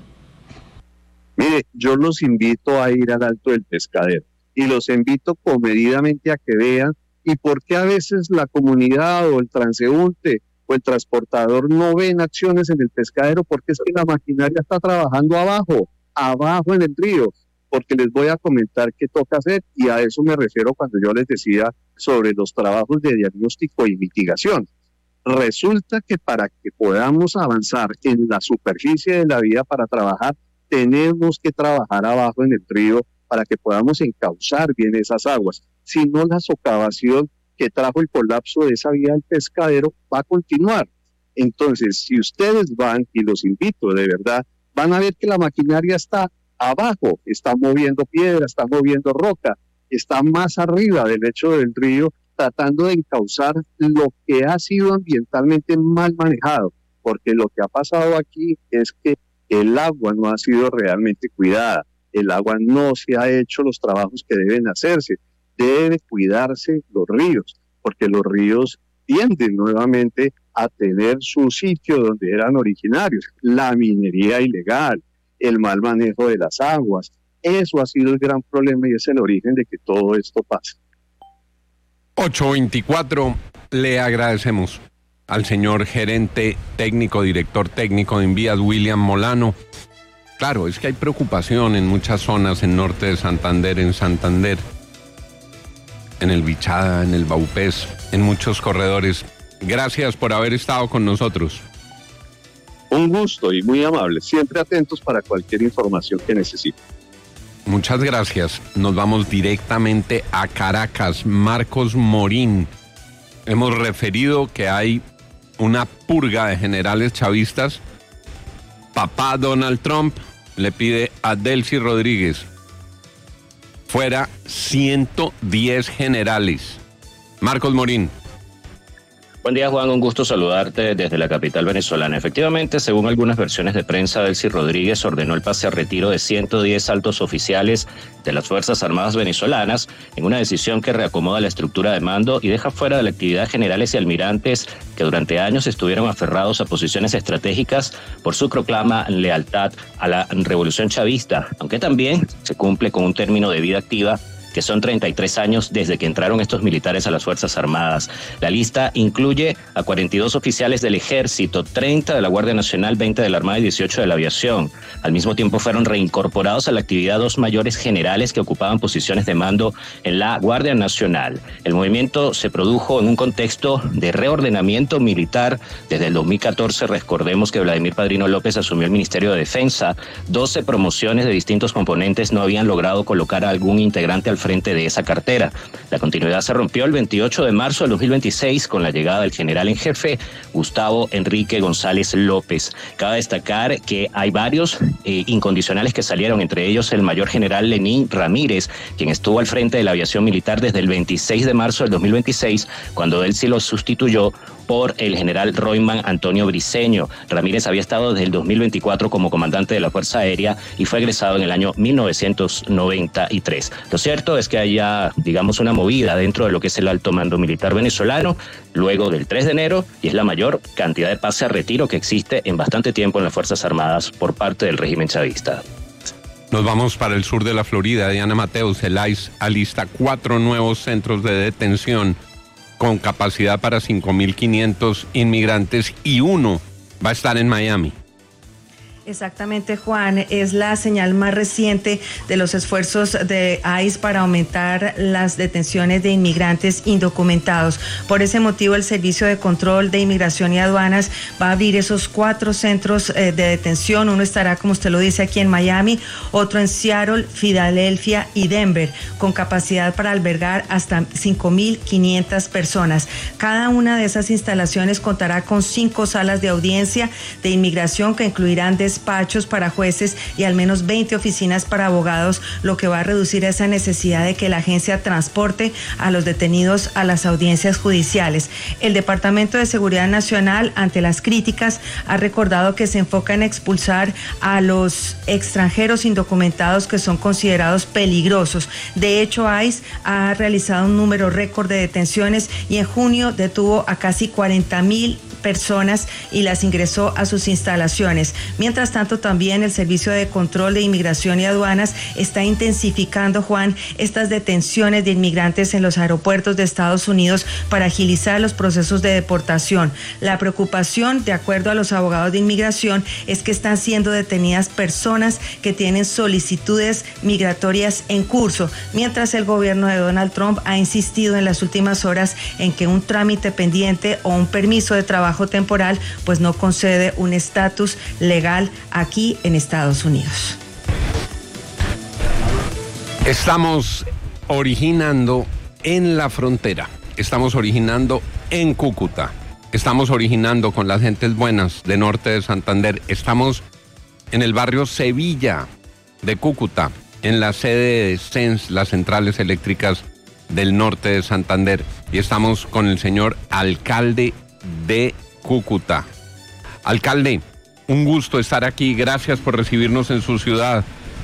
Mire, yo los invito a ir al Alto del Pescadero y los invito comedidamente a que vean y por qué a veces la comunidad o el transeúnte o el transportador no ven acciones en el pescadero, porque es que la maquinaria está trabajando abajo, abajo en el río. Porque les voy a comentar qué toca hacer, y a eso me refiero cuando yo les decía sobre los trabajos de diagnóstico y mitigación. Resulta que para que podamos avanzar en la superficie de la vía para trabajar, tenemos que trabajar abajo en el río para que podamos encauzar bien esas aguas. Si no, la socavación que trajo el colapso de esa vía del Pescadero va a continuar. Entonces, si ustedes van, y los invito de verdad, van a ver que la maquinaria está abajo, está moviendo piedra, está moviendo roca, está más arriba del lecho del río, tratando de encauzar lo que ha sido ambientalmente mal manejado, porque lo que ha pasado aquí es que el agua no ha sido realmente cuidada, el agua no se ha hecho los trabajos que deben hacerse, debe cuidarse los ríos, porque los ríos tienden nuevamente a tener su sitio donde eran originarios, la minería ilegal, el mal manejo de las aguas. Eso ha sido el gran problema y es el origen de que todo esto pase. ocho veinticuatro, le agradecemos al señor gerente técnico, director técnico de Invías, William Molano. Claro, es que hay preocupación en muchas zonas en norte de Santander, en Santander, en el Bichada, en el Baupés, en muchos corredores. Gracias por haber estado con nosotros. Un gusto y muy amable, siempre atentos para cualquier información que necesiten. Muchas gracias. Nos vamos directamente a Caracas. Marcos Morín. Hemos referido que hay una purga de generales chavistas. Papá Donald Trump le pide a Delcy Rodríguez fuera ciento diez generales. Marcos Morín. Buen día, Juan, un gusto saludarte desde la capital venezolana. Efectivamente, según algunas versiones de prensa, Delcy Rodríguez ordenó el pase a retiro de ciento diez altos oficiales de las Fuerzas Armadas venezolanas en una decisión que reacomoda la estructura de mando y deja fuera de la actividad generales y almirantes que durante años estuvieron aferrados a posiciones estratégicas por su proclama lealtad a la revolución chavista, aunque también se cumple con un término de vida activa que son treinta y tres años desde que entraron estos militares a las Fuerzas Armadas. La lista incluye a cuarenta y dos oficiales del Ejército, treinta de la Guardia Nacional, veinte de la Armada y dieciocho de la Aviación. Al mismo tiempo fueron reincorporados a la actividad dos mayores generales que ocupaban posiciones de mando en la Guardia Nacional. El movimiento se produjo en un contexto de reordenamiento militar. Desde el dos mil catorce, recordemos que Vladimir Padrino López asumió el Ministerio de Defensa. doce promociones de distintos componentes no habían logrado colocar a algún integrante al frente de esa cartera. La continuidad se rompió el veintiocho de marzo del dos mil veintiséis con la llegada del general en jefe Gustavo Enrique González López. Cabe destacar que hay varios eh, incondicionales que salieron, entre ellos el mayor general Lenín Ramírez, quien estuvo al frente de la aviación militar desde el veintiséis de marzo del dos mil veintiséis, cuando él sí lo sustituyó por el general Royman Antonio Briceño. Ramírez había estado desde el dos mil veinticuatro como comandante de la Fuerza Aérea y fue egresado en el año mil novecientos noventa y tres. Lo cierto es que haya, digamos, una movida dentro de lo que es el alto mando militar venezolano luego del tres de enero, y es la mayor cantidad de pase a retiro que existe en bastante tiempo en las Fuerzas Armadas por parte del régimen chavista. Nos vamos para el sur de la Florida. Diana Mateus, el I C E alista cuatro nuevos centros de detención con capacidad para cinco mil quinientos inmigrantes y uno va a estar en Miami. Exactamente, Juan, es la señal más reciente de los esfuerzos de I C E para aumentar las detenciones de inmigrantes indocumentados. Por ese motivo, el Servicio de Control de Inmigración y Aduanas va a abrir esos cuatro centros eh, de detención. Uno estará, como usted lo dice, aquí en Miami, otro en Seattle, Filadelfia y Denver, con capacidad para albergar hasta cinco mil quinientas personas. Cada una de esas instalaciones contará con cinco salas de audiencia de inmigración que incluirán despachos para jueces y al menos veinte oficinas para abogados, lo que va a reducir esa necesidad de que la agencia transporte a los detenidos a las audiencias judiciales. El Departamento de Seguridad Nacional, ante las críticas, ha recordado que se enfoca en expulsar a los extranjeros indocumentados que son considerados peligrosos. De hecho, I C E ha realizado un número récord de detenciones y en junio detuvo a casi cuarenta mil personas y las ingresó a sus instalaciones. Mientras tanto, también el Servicio de Control de Inmigración y Aduanas está intensificando, Juan, estas detenciones de inmigrantes en los aeropuertos de Estados Unidos para agilizar los procesos de deportación. La preocupación, de acuerdo a los abogados de inmigración, es que están siendo detenidas personas que tienen solicitudes migratorias en curso, mientras el gobierno de Donald Trump ha insistido en las últimas horas en que un trámite pendiente o un permiso de trabajo temporal pues no concede un estatus legal aquí en Estados Unidos. Estamos originando en la frontera, estamos originando en Cúcuta, estamos originando con las gentes buenas de norte de Santander, estamos en el barrio Sevilla de Cúcuta, en la sede de C E N S, las centrales eléctricas del norte de Santander, y estamos con el señor alcalde de Cúcuta. Alcalde, un gusto estar aquí, gracias por recibirnos en su ciudad.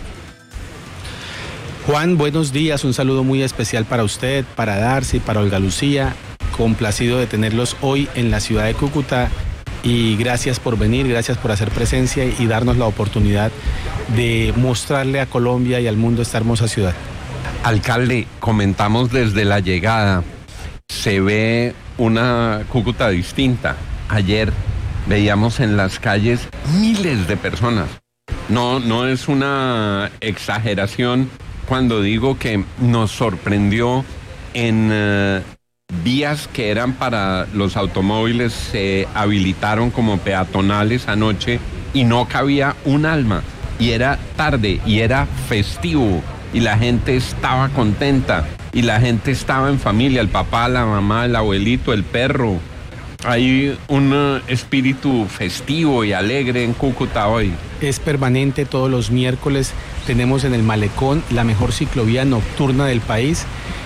Juan, buenos días, un saludo muy especial para usted, para Darcy, para Olga Lucía, complacido de tenerlos hoy en la ciudad de Cúcuta y gracias por venir, gracias por hacer presencia y darnos la oportunidad de mostrarle a Colombia y al mundo esta hermosa ciudad. Alcalde, comentamos desde la llegada, se ve una Cúcuta distinta. Ayer veíamos en las calles miles de personas. No, no es una exageración cuando digo que nos sorprendió en uh, vías que eran para los automóviles, se habilitaron como peatonales anoche y no cabía un alma. Y era tarde y era festivo y la gente estaba contenta y la gente estaba en familia, el papá, la mamá, el abuelito, el perro. Hay un uh, espíritu festivo y alegre en Cúcuta hoy. Es permanente, todos los miércoles tenemos en el Malecón la mejor ciclovía nocturna del país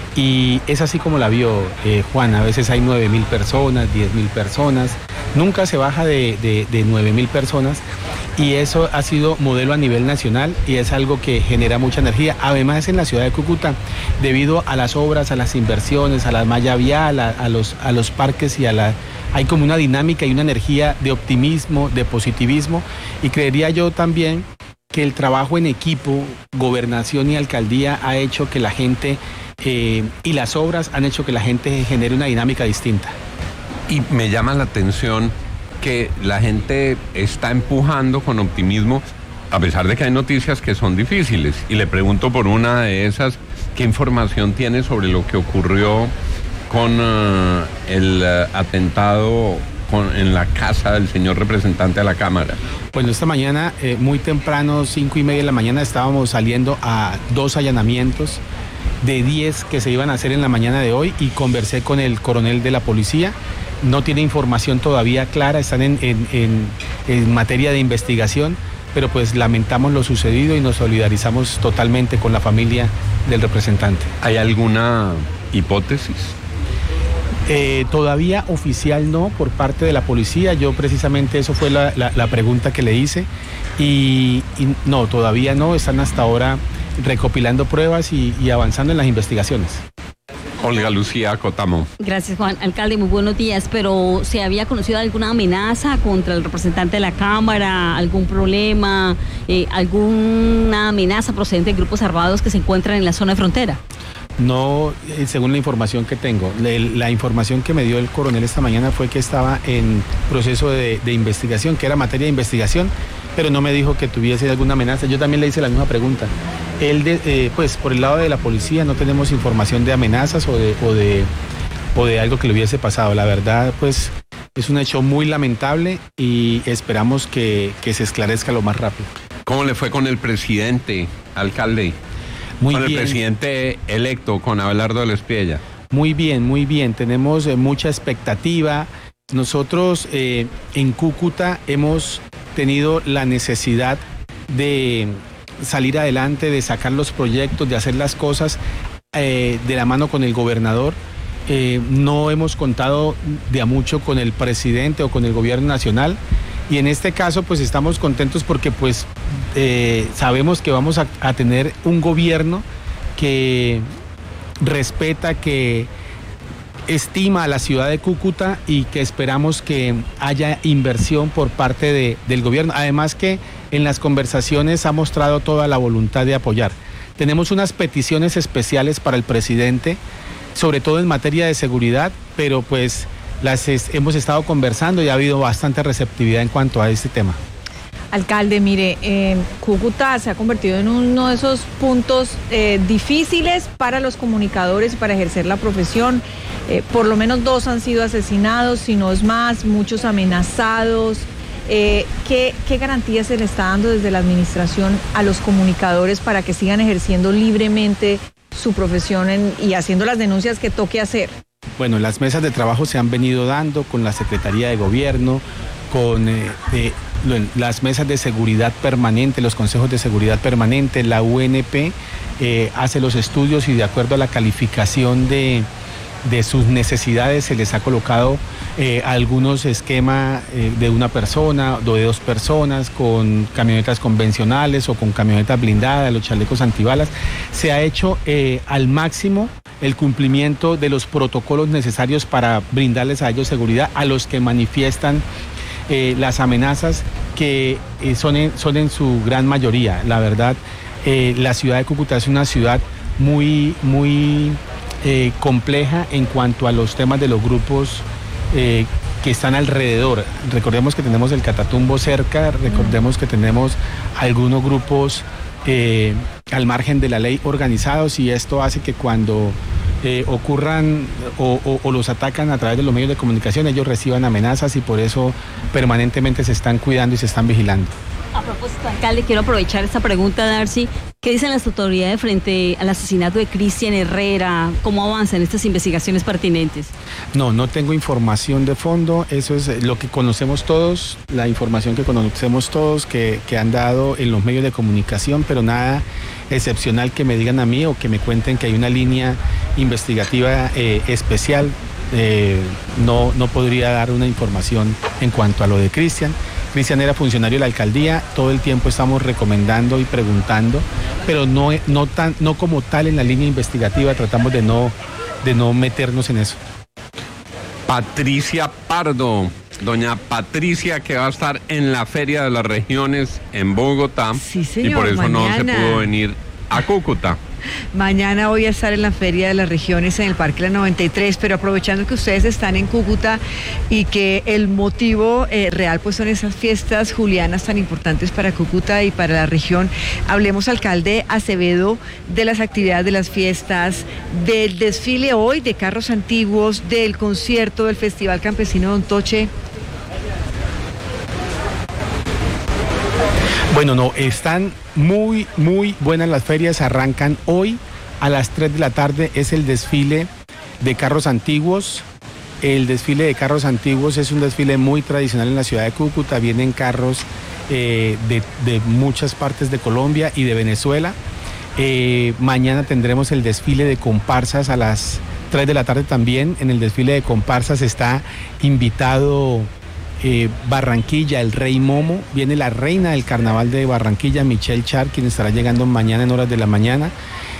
Y es así como la vio eh, Juan. A veces hay nueve mil personas, diez mil personas. Nunca se baja de, de, de nueve mil personas. Y eso ha sido modelo a nivel nacional y es algo que genera mucha energía. Además, en la ciudad de Cúcuta, debido a las obras, a las inversiones, a la malla vial, a, a, los, a los parques y a la... hay como una dinámica y una energía de optimismo, de positivismo. Y creería yo también que el trabajo en equipo, gobernación y alcaldía, ha hecho que la gente... Eh, y las obras han hecho que la gente genere una dinámica distinta. Y me llama la atención que la gente está empujando con optimismo, a pesar de que hay noticias que son difíciles. Y le pregunto por una de esas, ¿qué información tiene sobre lo que ocurrió con uh, el uh, atentado con, en la casa del señor representante de la Cámara? Bueno, esta mañana, eh, muy temprano, cinco y media de la mañana, estábamos saliendo a dos allanamientos de diez que se iban a hacer en la mañana de hoy y conversé con el coronel de la policía. No tiene información todavía clara, están en, en, en, en materia de investigación, pero pues lamentamos lo sucedido y nos solidarizamos totalmente con la familia del representante. ¿Hay alguna hipótesis? Eh, todavía oficial no, por parte de la policía. Yo precisamente eso fue la, la, la pregunta que le hice y, y no, todavía no, están hasta ahora recopilando pruebas y, y avanzando en las investigaciones. Olga Lucía Cotamo. Gracias, Juan. Alcalde, muy buenos días, pero ¿se había conocido alguna amenaza contra el representante de la Cámara, algún problema, eh, alguna amenaza procedente de grupos armados que se encuentran en la zona de frontera? No, eh, según la información que tengo. La, la información que me dio el coronel esta mañana fue que estaba en proceso de, de investigación, que era materia de investigación, pero no me dijo que tuviese alguna amenaza. Yo también le hice la misma pregunta. Él, de, eh, pues por el lado de la policía no tenemos información de amenazas o de, o de, o de algo que le hubiese pasado. La verdad, pues es un hecho muy lamentable y esperamos que, que se esclarezca lo más rápido. ¿Cómo le fue con el presidente, alcalde? Muy con bien. el presidente electo, con Abelardo Lespliella. Muy bien, muy bien. Tenemos eh, mucha expectativa. Nosotros eh, en Cúcuta hemos tenido la necesidad de salir adelante, de sacar los proyectos, de hacer las cosas eh, de la mano con el gobernador. Eh, no hemos contado de a mucho con el presidente o con el gobierno nacional y en este caso pues estamos contentos porque pues eh, sabemos que vamos a, a tener un gobierno que respeta, que estima a la ciudad de Cúcuta y que esperamos que haya inversión por parte de, del gobierno. Además que en las conversaciones ha mostrado toda la voluntad de apoyar. Tenemos unas peticiones especiales para el presidente, sobre todo en materia de seguridad, pero pues las es, hemos estado conversando y ha habido bastante receptividad en cuanto a este tema. Alcalde, mire, eh, Cúcuta se ha convertido en uno de esos puntos eh, difíciles para los comunicadores y para ejercer la profesión. Eh, por lo menos dos han sido asesinados, si no es más, muchos amenazados. Eh, ¿qué, ¿Qué garantías se le está dando desde la administración a los comunicadores para que sigan ejerciendo libremente su profesión en, y haciendo las denuncias que toque hacer? Bueno, las mesas de trabajo se han venido dando con la Secretaría de Gobierno, con eh, eh, las mesas de seguridad permanente, los consejos de seguridad permanente, la U N P eh, hace los estudios y de acuerdo a la calificación de, de sus necesidades se les ha colocado eh, algunos esquemas eh, de una persona, o de dos personas, con camionetas convencionales o con camionetas blindadas, los chalecos antibalas. Se ha hecho eh, al máximo el cumplimiento de los protocolos necesarios para brindarles a ellos seguridad, a los que manifiestan Eh, las amenazas que eh, son, en, son en su gran mayoría. La verdad, eh, la ciudad de Cúcuta es una ciudad muy, muy eh, compleja en cuanto a los temas de los grupos eh, que están alrededor. Recordemos que tenemos el Catatumbo cerca, recordemos que tenemos algunos grupos eh, al margen de la ley organizados y esto hace que cuando Eh, ocurran o, o, o los atacan a través de los medios de comunicación, ellos reciban amenazas y por eso permanentemente se están cuidando y se están vigilando. propósito, alcalde, quiero aprovechar esta pregunta, Darcy. ¿Qué dicen las autoridades frente al asesinato de Cristian Herrera? ¿Cómo avanzan estas investigaciones pertinentes? No, no tengo información de fondo. Eso es lo que conocemos todos, la información que conocemos todos, que, que han dado en los medios de comunicación, pero nada excepcional que me digan a mí o que me cuenten que hay una línea investigativa eh, especial. Eh, no, no podría dar una información en cuanto a lo de Cristian. Cristian era funcionario de la alcaldía, todo el tiempo estamos recomendando y preguntando, pero no, no, tan, no como tal en la línea investigativa, tratamos de no, de no meternos en eso. Patricia Pardo, doña Patricia, que va a estar en la Feria de las Regiones en Bogotá. Sí, señor, y por eso mañana. no se pudo venir a Cúcuta. Mañana voy a estar en la Feria de las Regiones en el Parque La noventa y tres, pero aprovechando que ustedes están en Cúcuta y que el motivo eh, real pues son esas fiestas julianas tan importantes para Cúcuta y para la región, hablemos, alcalde Acevedo, de las actividades de las fiestas, del desfile hoy de carros antiguos, del concierto del Festival Campesino Don Toche. Bueno, no, están muy, muy buenas las ferias, arrancan hoy a las tres de la tarde, es el desfile de carros antiguos. El desfile de carros antiguos es un desfile muy tradicional en la ciudad de Cúcuta, vienen carros eh, de, de muchas partes de Colombia y de Venezuela. Eh, mañana tendremos el desfile de comparsas a las tres de la tarde también. En el desfile de comparsas está invitado Eh, Barranquilla, el Rey Momo, viene la reina del carnaval de Barranquilla, Michelle Char, quien estará llegando mañana en horas de la mañana.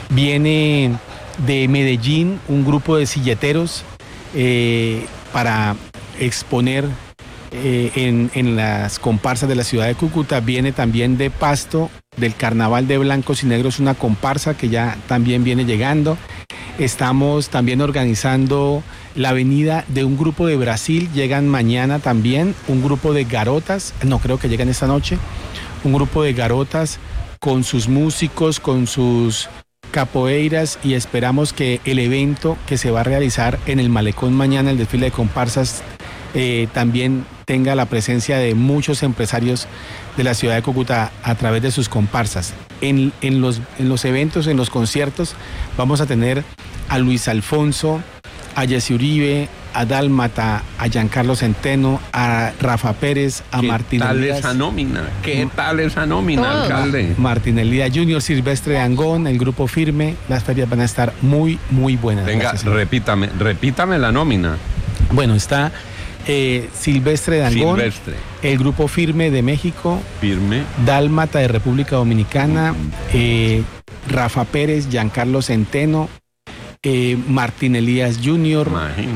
Viene de Medellín un grupo de silleteros eh, para exponer eh, en, en las comparsas de la ciudad de Cúcuta. Viene también de Pasto, del carnaval de blancos y negros, una comparsa que ya también viene llegando. Estamos también organizando la venida de un grupo de Brasil, llegan mañana también, un grupo de garotas, no creo que llegan esta noche, un grupo de garotas con sus músicos, con sus capoeiras, y esperamos que el evento que se va a realizar en el Malecón mañana, el desfile de comparsas, eh, también tenga la presencia de muchos empresarios de la ciudad de Cúcuta a través de sus comparsas. En, en, los, en los eventos, en los conciertos, vamos a tener a Luis Alfonso, a Jessy Uribe, a Dálmata, a Giancarlo Centeno, a Rafa Pérez, a Martín ¿Qué tal Elías. esa nómina? ¿Qué tal esa nómina, Todo. alcalde? Martín Elías Junior, Silvestre de Angón, el grupo Firme. Las ferias van a estar muy, muy buenas. Venga, Gracias. repítame, repítame la nómina. Bueno, está eh, Silvestre de Angón, Silvestre. el grupo Firme de México, Firme, Dálmata de República Dominicana, eh, Rafa Pérez, Giancarlo Centeno, eh, Martín Elías Junior,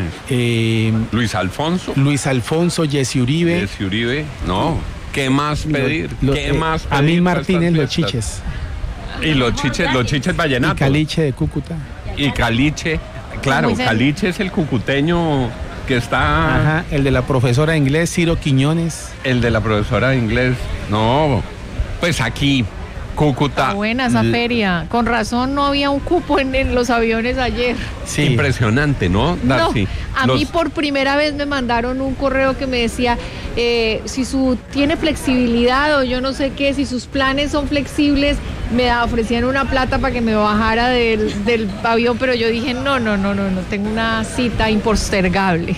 eh, Luis Alfonso, Luis Alfonso, Jessy Uribe. Jessy Uribe, no. ¿Qué más pedir? Lo- ¿Qué eh, más pedir? Amil para Martínez, estas Los fiestas? Chiches. Y los chiches, los chiches Y vallenatos. Caliche de Cúcuta. Y Caliche, claro, Muy bien. Caliche es el cucuteño que está... Ajá, el de la profesora de inglés, Ciro Quiñones. El de la profesora de inglés. No, pues aquí, Cúcuta. Buena esa l- feria. Con razón no había un cupo en, en los aviones ayer. Sí. Impresionante, ¿no, Darcy? No, a Los- mí por primera vez me mandaron un correo que me decía eh, si su tiene flexibilidad o yo no sé qué, si sus planes son flexibles, me da- ofrecían una plata para que me bajara del, del avión, pero yo dije no, no, no, no, no, tengo una cita impostergable.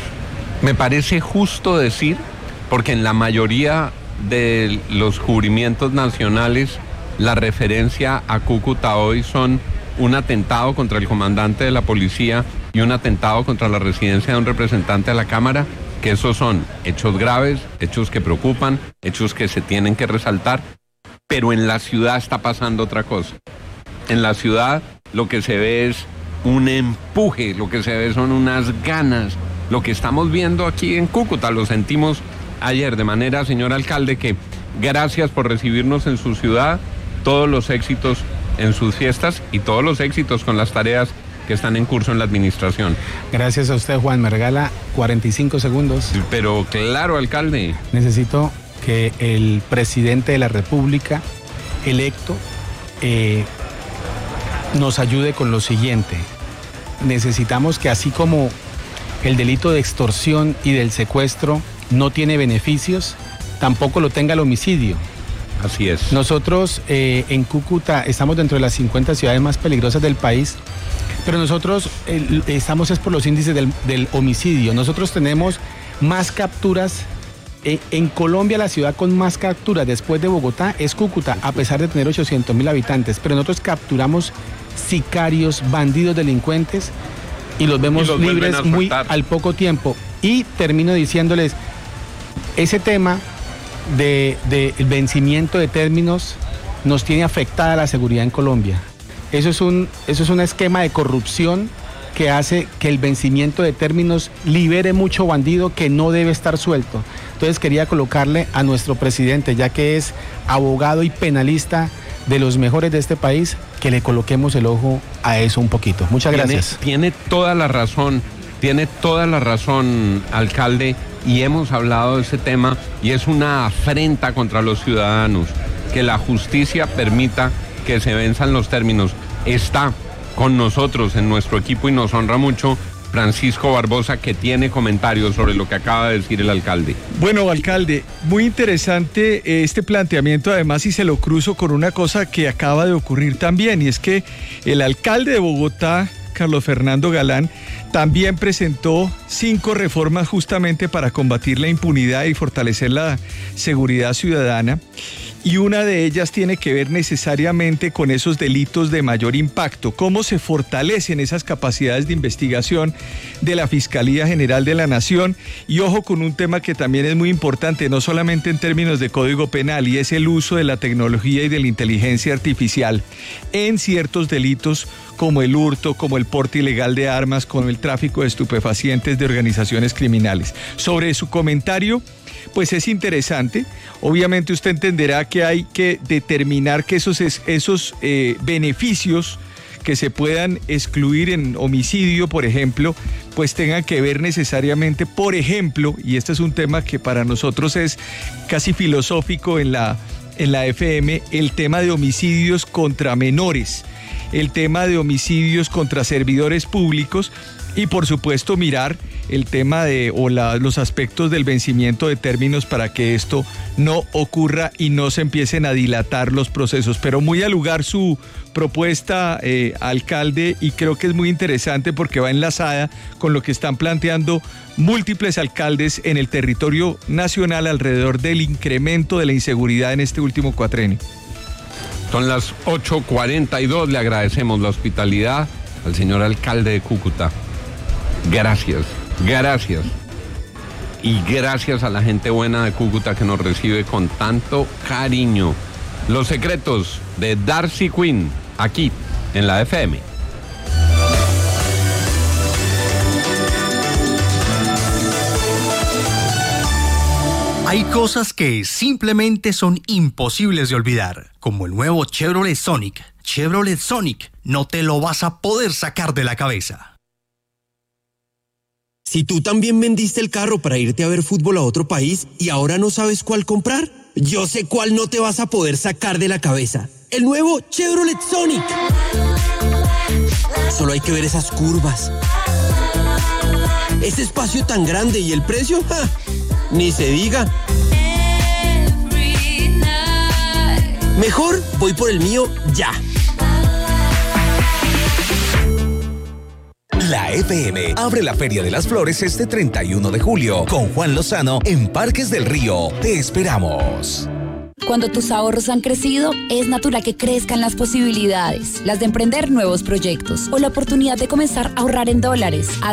Me parece justo decir, porque en la mayoría de los cubrimientos nacionales, la referencia a Cúcuta hoy son un atentado contra el comandante de la policía y un atentado contra la residencia de un representante de la Cámara, que esos son hechos graves, hechos que preocupan, hechos que se tienen que resaltar, pero en la ciudad está pasando otra cosa. En la ciudad lo que se ve es un empuje, lo que se ve son unas ganas. Lo que estamos viendo aquí en Cúcuta lo sentimos ayer de manera, señor alcalde, que gracias por recibirnos en su ciudad, todos los éxitos en sus fiestas y todos los éxitos con las tareas que están en curso en la administración. Gracias a usted, Juan. Me regala cuarenta y cinco segundos. Pero claro, alcalde. Necesito que el presidente de la República electo eh, nos ayude con lo siguiente. Necesitamos que así como el delito de extorsión y del secuestro no tiene beneficios, tampoco lo tenga el homicidio. Así es. Nosotros eh, en Cúcuta estamos dentro de las cincuenta ciudades más peligrosas del país, pero nosotros eh, estamos es por los índices del, del homicidio. Nosotros tenemos más capturas. Eh, en Colombia la ciudad con más capturas después de Bogotá es Cúcuta, a pesar de tener ochocientos mil habitantes, pero nosotros capturamos sicarios, bandidos, delincuentes y los vemos y los libres muy al poco tiempo. Y termino diciéndoles, ese tema del de, de vencimiento de términos nos tiene afectada la seguridad en Colombia. Eso es un, eso es un esquema de corrupción que hace que el vencimiento de términos libere mucho bandido que no debe estar suelto. Entonces quería colocarle a nuestro presidente, ya que es abogado y penalista de los mejores de este país, que le coloquemos el ojo a eso un poquito. Muchas gracias. Tiene, tiene toda la razón, tiene toda la razón, alcalde, y hemos hablado de ese tema, y es una afrenta contra los ciudadanos que la justicia permita que se venzan los términos. Está con nosotros en nuestro equipo y nos honra mucho Francisco Barbosa, que tiene comentarios sobre lo que acaba de decir el alcalde. Bueno, alcalde, muy interesante este planteamiento, además, y se lo cruzo con una cosa que acaba de ocurrir también, y es que el alcalde de Bogotá, Carlos Fernando Galán, también presentó cinco reformas justamente para combatir la impunidad y fortalecer la seguridad ciudadana. Y una de ellas tiene que ver necesariamente con esos delitos de mayor impacto, cómo se fortalecen esas capacidades de investigación de la Fiscalía General de la Nación. Y ojo con un tema que también es muy importante, no solamente en términos de Código Penal, y es el uso de la tecnología y de la inteligencia artificial en ciertos delitos como el hurto, como el porte ilegal de armas, como el tráfico de estupefacientes de organizaciones criminales. Sobre su comentario, pues es interesante. Obviamente usted entenderá que hay que determinar que esos, esos eh, beneficios que se puedan excluir en homicidio, por ejemplo, pues tengan que ver necesariamente, por ejemplo, y este es un tema que para nosotros es casi filosófico en la, en la F M, el tema de homicidios contra menores, el tema de homicidios contra servidores públicos y por supuesto mirar el tema de o la, los aspectos del vencimiento de términos para que esto no ocurra y no se empiecen a dilatar los procesos. Pero muy al lugar su propuesta, eh, alcalde, y creo que es muy interesante porque va enlazada con lo que están planteando múltiples alcaldes en el territorio nacional alrededor del incremento de la inseguridad en este último cuatrenio. Son las ocho cuarenta y dos, le agradecemos la hospitalidad al señor alcalde de Cúcuta. Gracias, gracias. Y gracias a la gente buena de Cúcuta que nos recibe con tanto cariño. Los secretos de Darcy Quinn, aquí en la F M. Hay cosas que simplemente son imposibles de olvidar, como el nuevo Chevrolet Sonic. Chevrolet Sonic, no te lo vas a poder sacar de la cabeza. Si tú también vendiste el carro para irte a ver fútbol a otro país y ahora no sabes cuál comprar, yo sé cuál no te vas a poder sacar de la cabeza. El nuevo Chevrolet Sonic. Solo hay que ver esas curvas. Ese espacio tan grande y el precio, ¡ja! Ni se diga. Mejor voy por el mío ya. La F M abre la Feria de las Flores este treinta y uno de julio con Juan Lozano en Parques del Río. Te esperamos. Cuando tus ahorros han crecido, es natural que crezcan las posibilidades, las de emprender nuevos proyectos o la oportunidad de comenzar a ahorrar en dólares.